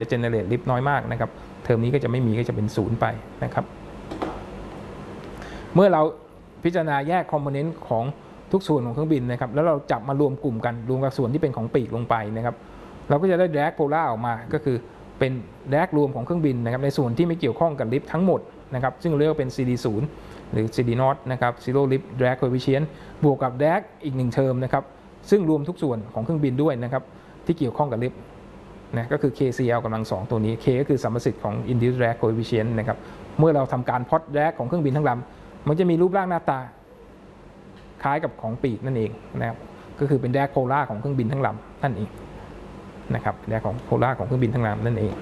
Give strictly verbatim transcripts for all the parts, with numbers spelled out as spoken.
จะเจเนเรตลิฟต์น้อยมากนะครับเทอมนี้ก็จะไม่มีก็จะเป็นศูนย์ไปนะครับเมื่อเราพิจารณาแยกคอมโพเนนต์ของทุกส่วนของเครื่องบินนะครับแล้วเราจับมารวมกลุ่มกันรวมกับส่วนที่เป็นของปีกลงไปนะครับเราก็จะได้แดรกโพล่าออกมาก็คือเป็นแดรกรวมของเครื่องบินนะครับในส่วนที่ไม่เกี่ยวข้องกับลิฟต์ทั้งหมดนะครับซึ่งเรียกว่าเป็น ซี ดี ศูนย์ หรือ ซี ดี Naught นะครับ Zero Lift Drag Coefficient บวกกับแดรกอีกหนึ่งเทอมนะครับซึ่งรวมทุกส่วนของเครื่องบินด้วยนะครับที่เกี่ยวข้องกับลิฟต์นะก็คือ เค ซี แอล กำลังสองตัวนี้ K ก็คือสัมประสิทธิ์ของ Induced Drag Coefficient นะครับเมื่อเราทำการพล็อตแดรกของเครื่องบินทั้งลำมันจะมีรูปร่างหน้าตาคล้ายกับของปีกนั่นเองนะครับก็คือเป็นแดรกโพล่าของเครื่องบินทั้งลำนั่นเองนะครับแดรกของโพล่าของเครื่องบินทั้งลำนั่นเอง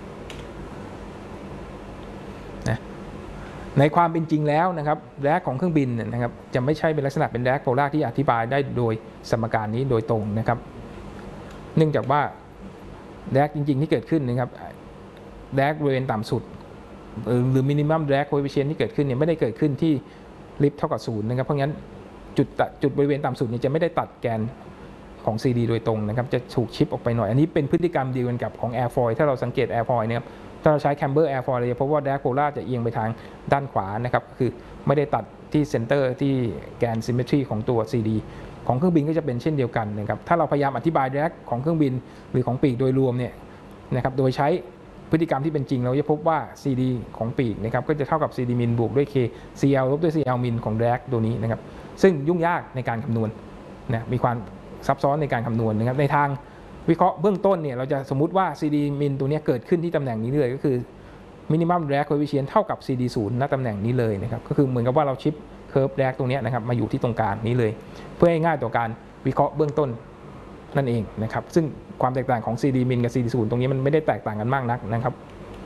นะในความเป็นจริงแล้วนะครับแดรกของเครื่องบินนะครับจะไม่ใช่เป็นลักษณะเป็นแดรกโพล่าที่อธิบายได้โดยสมการนี้โดยตรงนะครับเนื่องจากว่าแดรกจริงๆที่เกิดขึ้นนะครับแดรกบริเวณต่ำสุดหรือมินิมัมแดรกโคเอฟฟิเชียนที่เกิดขึ้นเนี่ยไม่ได้เกิดขึ้นที่ลิฟต์เท่ากับศูนย์นะครับเพราะงั้นจุดจุดบริเวณต่ำสุดเนี่ยจะไม่ได้ตัดแกนของ ซี ดี โดยตรงนะครับจะถูกชิปออกไปหน่อยอันนี้เป็นพฤติกรรมเดียวกันกับของ Airfoil ถ้าเราสังเกต Airfoil เนี่ยถ้าเราใช้ Camber Airfoil เราจะพบว่าแดรกโพล่าจะเอียงไปทางด้านขวานะครับคือไม่ได้ตัดที่เซนเตอร์ที่แกน Symmetry ของตัว ซี ดี ของเครื่องบินก็จะเป็นเช่นเดียวกันนะครับถ้าเราพยายามอธิบายแดรกของเครื่องบินหรือของปีกโดยรวมเนี่ยนะครับโดยใช้พฤติกรรมที่เป็นจริงเราจะพบว่า ซี ดี ของปีกนะครับก็จะเท่ากับ ซี ดี min บวกด้วย K ซี แอล ลบด้วย ซี แอล min ของแดรกตัวนี้นะครับซึ่งยุ่งยากในการคำนวณนะมีความซับซ้อนในการคำนวณนะครับในทางวิเคราะห์เบื้องต้นเนี่ยเราจะสมมุติว่า ซี ดี min ตัวนี้เกิดขึ้นที่ตำแหน่งนี้เลยก็คือ minimum drag coefficient เท่ากับ ซี ดี ศูนย์ ณ ตำแหน่งนี้เลยนะครับก็คือเหมือนกับว่าเราชิปเคิร์ฟแดรกตรงนี้นะครับมาอยู่ที่ตรงกลางนี้เลยเพื่อให้ง่ายต่อการวิเคราะห์เบื้องต้นนั่นเองนะครับซึ่งความแตกต่างของ ซี ดี min กับ ซี ดี ศูนย์ ตรงนี้มันไม่ได้แตกต่างกันมากนักนะครับ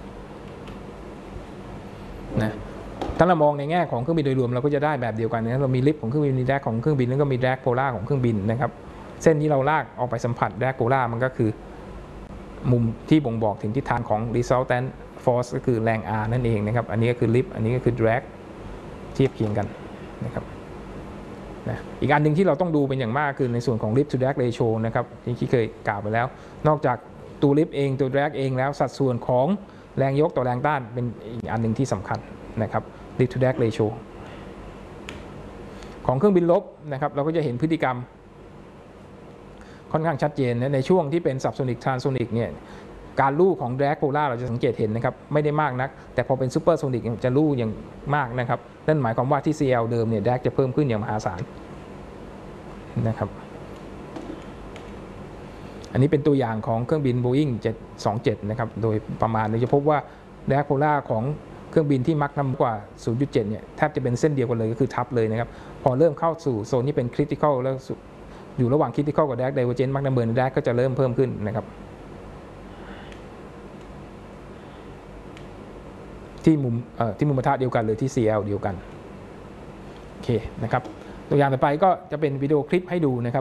นะถ้าเรามองในแง่ของเครื่องบินโดยรวมเราก็จะได้แบบเดียวกันนะเรามีลิฟต์ของเครื่องบินมีแดรกของเครื่องบินแล้วก็มีแดรกโพล่าของเครื่องบินนะครับเส้นที่เราลากออกไปสัมผัสแดรกโพล่ามันก็คือมุมที่บ่งบอกถึงทิศทางของ resultant force ก็คือแรง R นั่นเองนะครับอันนี้ก็คือลิฟต์อันนี้ก็คือแดรกเทียบเคียงกันนะครับนะอีกอันหนึ่งที่เราต้องดูเป็นอย่างมากคือในส่วนของ lift to drag ratio นะครับที่เคยกล่าวไปแล้วนอกจากตัวลิฟต์เองตัวแดรกเองแล้วสัดส่วนของแรงยกต่อแรงต้านเป็นอีกอันหนึ่งที่สำคัญนะครับ lift to drag ratio ของเครื่องบินรบนะครับเราก็จะเห็นพฤติกรรมค่อนข้างชัดเจนนะในช่วงที่เป็น subsonic transonic เนี่ยการลู่ของแดรกโพล่าเราจะสังเกตเห็นนะครับไม่ได้มากนักแต่พอเป็น supersonic จะลู่อย่างมากนะครับนั่นหมายความว่าที่ ซี แอล เดิมเนี่ยแดรกจะเพิ่มขึ้นอย่างมหาศาลนะครับอันนี้เป็นตัวอย่างของเครื่องบิน Boeing เจ็ดสองเจ็ดนะครับโดยประมาณเราจะพบว่าแดรกโพล่าของเครื่องบินที่มักน้ำกว่า ศูนย์จุดเจ็ด เนี่ยแทบจะเป็นเส้นเดียวกันเลยก็คือทับเลยนะครับพอเริ่มเข้าสู่โซนที่เป็น critical แล้วอยู่ระหว่าง critical กับ drag divergence มักน้ำเบิร์น drag ก็จะเริ่มเพิ่มขึ้นนะครับที่มุมเอ่อที่มุมปะทะเดียวกันหรือที่ ซี แอล เดียวกันโอเคนะครับตัวอย่างต่อไปก็จะเป็นวิดีโอคลิปให้ดูนะครับ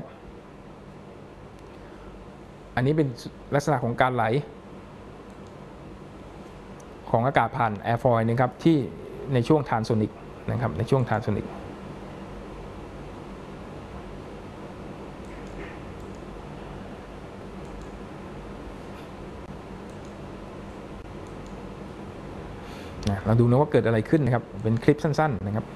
อันนี้เป็นลักษณะของการไหลของอากาศผ่าน Airfoil นะครับที่ในช่วง Transonic นะครับในช่วง Transonic นะเราดูนะว่าเกิดอะไรขึ้นนะครับเป็นคลิปสั้นๆนะครับ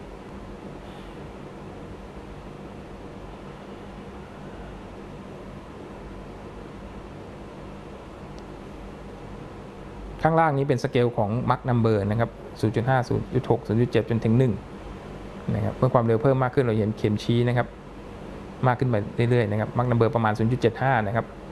ข้างล่างนี้เป็นสเกลของ Mach number นะครับ ศูนย์จุดห้า ศูนย์จุดหก ศูนย์จุดเจ็ด จนถึงหนึ่งนะครับเพื่อความเร็วเพิ่มมากขึ้นเราเห็นเข็มชี้นะครับมากขึ้นไปเรื่อยๆนะครับ Mach number ประมาณ ศูนย์จุดเจ็ดห้า นะครับ